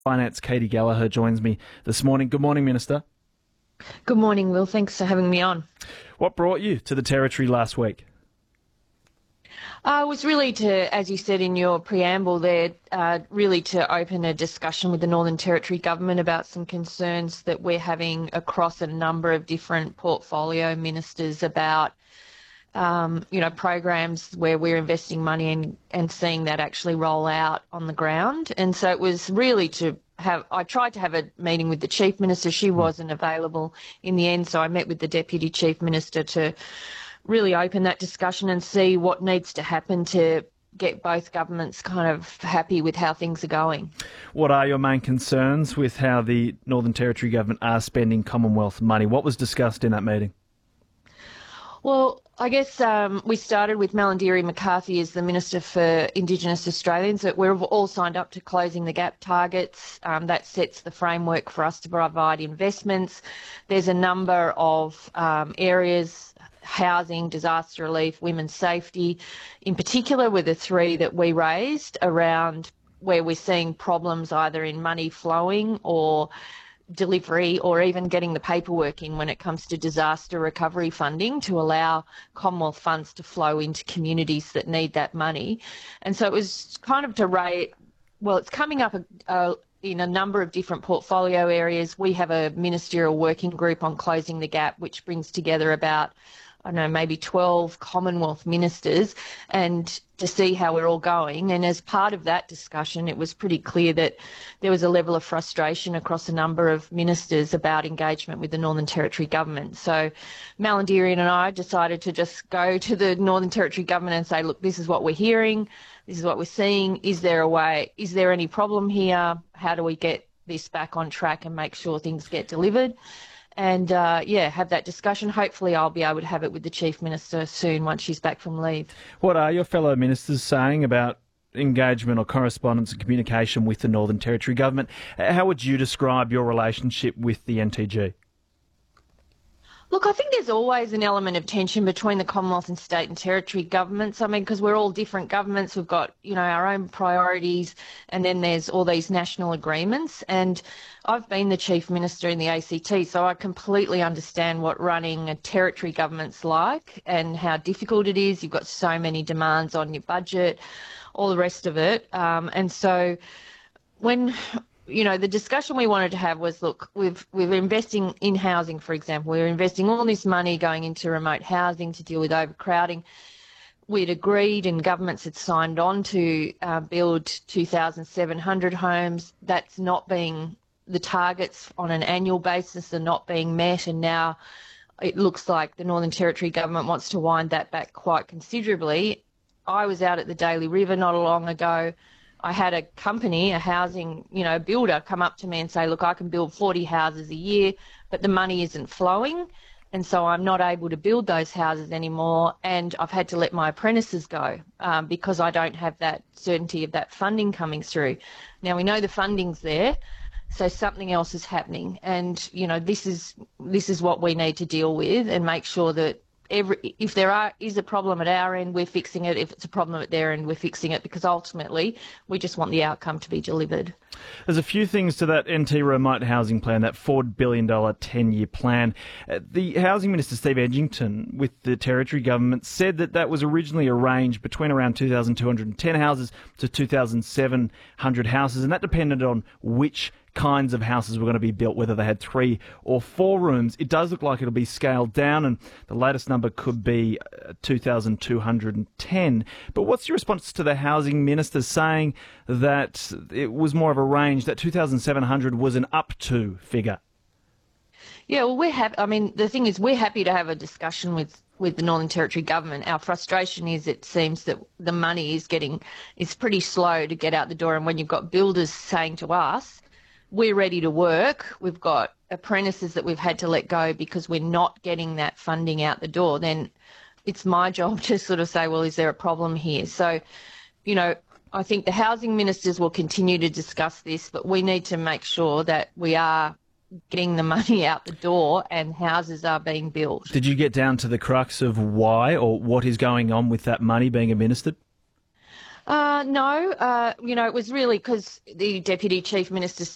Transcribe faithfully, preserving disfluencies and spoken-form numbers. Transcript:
Finance, Katie Gallagher, joins me this morning. Good morning, Minister. Good morning, Will. Thanks for having me on. What brought you to the Territory last week? Uh, it was really to, as you said in your preamble there, uh, really to open a discussion with the Northern Territory Government about some concerns that we're having across a number of different portfolio ministers about, um, you know, programs where we're investing money in and seeing that actually roll out on the ground. And so it was really to have, I tried to have a meeting with the Chief Minister. She wasn't available in the end, so I met with the Deputy Chief Minister to really open that discussion and see what needs to happen to get both governments kind of happy with how things are going. What are your main concerns with how the Northern Territory Government are spending Commonwealth money? What was discussed in that meeting? Well, I guess um, we started with Malarndirri McCarthy as the Minister for Indigenous Australians. That we're all signed up to closing the gap targets. Um, that sets the framework for us to provide investments. There's a number of um, areas, housing, disaster relief, women's safety, in particular were the three that we raised around where we're seeing problems either in money flowing or delivery or even getting the paperwork in when it comes to disaster recovery funding to allow Commonwealth funds to flow into communities that need that money. And so it was kind of to rate, well, it's coming up a, a, in a number of different portfolio areas. We have a ministerial working group on closing the gap, which brings together about I don't know, maybe twelve Commonwealth ministers, and to see how we're all going. And as part of that discussion, it was pretty clear that there was a level of frustration across a number of ministers about engagement with the Northern Territory Government. So Malarndirri and I decided to just go to the Northern Territory Government and say, look, this is what we're hearing, this is what we're seeing. Is there a way, is there any problem here? How do we get this back on track and make sure things get delivered? And, uh, yeah, have that discussion. Hopefully I'll be able to have it with the Chief Minister soon once she's back from leave. What are your fellow ministers saying about engagement or correspondence and communication with the Northern Territory Government? How would you describe your relationship with the N T G? Look, I think there's always an element of tension between the Commonwealth and state and territory governments. I mean, because we're all different governments. We've got, you know, our own priorities, and then there's all these national agreements. And I've been the Chief Minister in the A C T, so I completely understand what running a territory government's like and how difficult it is. You've got so many demands on your budget, all the rest of it. Um, and so when... You know, the discussion we wanted to have was, look, we've, we're investing in housing, for example. We're investing all this money going into remote housing to deal with overcrowding. We'd agreed and governments had signed on to uh, build two thousand seven hundred homes. That's not being, the targets on an annual basis are not being met, and now it looks like the Northern Territory Government wants to wind that back quite considerably. I was out at the Daly River not long ago. I had a company, a housing, you know, builder come up to me and say, look, I can build forty houses a year, but the money isn't flowing. And so I'm not able to build those houses anymore. And I've had to let my apprentices go um, because I don't have that certainty of that funding coming through. Now, we know the funding's there, so something else is happening. And, you know, this is, this is what we need to deal with and make sure that Every, if there are, is a problem at our end, we're fixing it. If it's a problem at their end, we're fixing it, because ultimately we just want the outcome to be delivered. There's a few things to that N T remote housing plan, that four billion dollars ten-year plan. Uh, the Housing Minister, Steve Edgington, with the Territory Government, said that that was originally arranged between around two thousand two hundred ten houses to two thousand seven hundred houses, and that depended on which kinds of houses were going to be built, whether they had three or four rooms. It does look like it'll be scaled down, and the latest number could be two thousand two hundred ten. But what's your response to the Housing Minister saying that it was more of a range, that two thousand seven hundred was an up to figure? Yeah, well, we're happy. I mean, the thing is, we're happy to have a discussion with, with the Northern Territory Government. Our frustration is it seems that the money is getting, is pretty slow to get out the door. And when you've got builders saying to us, we're ready to work, we've got apprentices that we've had to let go because we're not getting that funding out the door, then it's my job to sort of say, well, is there a problem here? So, you know, I think the housing ministers will continue to discuss this, but we need to make sure that we are getting the money out the door and houses are being built. Did you get down to the crux of why or what is going on with that money being administered? Uh, no, uh, you know, it was really because the Deputy Chief Minister